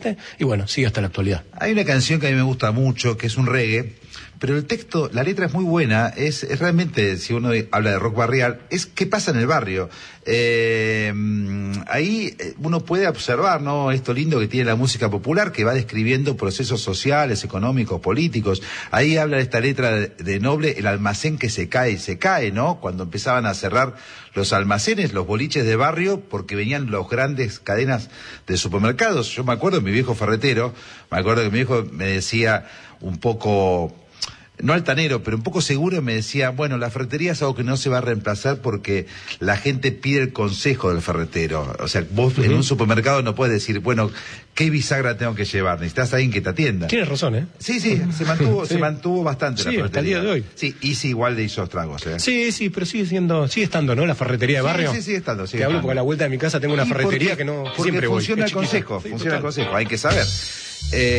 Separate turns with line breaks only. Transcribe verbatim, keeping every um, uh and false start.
¿viste? Y bueno, sigue hasta la actualidad.
Hay una canción que a mí me gusta mucho, que es un reggae, pero el texto, la letra es muy buena, es, es realmente, si uno habla de rock barrial, es qué pasa en el barrio. Eh, ahí uno puede observar, ¿no?, esto lindo que tiene la música popular, que va describiendo procesos sociales, económicos, políticos. Ahí habla esta letra de, de Noble, el almacén que se cae, se cae, ¿no? Cuando empezaban a cerrar los almacenes, los boliches de barrio, porque venían las grandes cadenas de supermercados. Yo me acuerdo, mi viejo ferretero, me acuerdo que mi viejo me decía un poco, no altanero, pero un poco seguro, me decía, bueno, la ferretería es algo que no se va a reemplazar porque la gente pide el consejo del ferretero. O sea, vos uh-huh. en un supermercado no puedes decir, bueno, ¿qué bisagra tengo que llevar? Necesitas a alguien que te atienda.
Tienes razón, ¿eh?
Sí, sí, se mantuvo,
sí.
se mantuvo bastante
sí,
la ferretería.
Hasta el día de hoy.
Sí, y sí, igual le hizo estragos, ¿eh?
Sí, sí, pero sigue siendo, sigue estando, ¿no? La ferretería de barrio.
Sí, sí, sigue estando, sigue
Te hablo
estando.
porque a la vuelta de mi casa tengo una
y
ferretería
porque,
que no
porque
siempre
funciona
voy.
el consejo,
sí,
funciona
total.
el consejo, hay que saber. Eh,